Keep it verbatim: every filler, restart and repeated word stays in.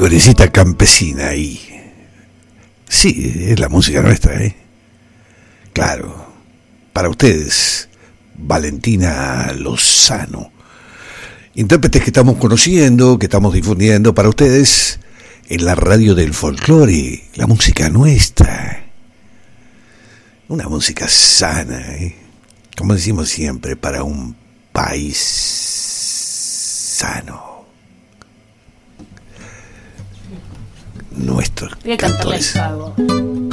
Florecita campesina ahí. Sí, es la música nuestra, ¿eh? Claro. Para ustedes, Valentina Lozano. Intérpretes que estamos conociendo, que estamos difundiendo para ustedes en la radio del folclore, la música nuestra. Una música sana, ¿eh? Como decimos siempre, para un país sano. Nuestro Voy a cantarle al pavo.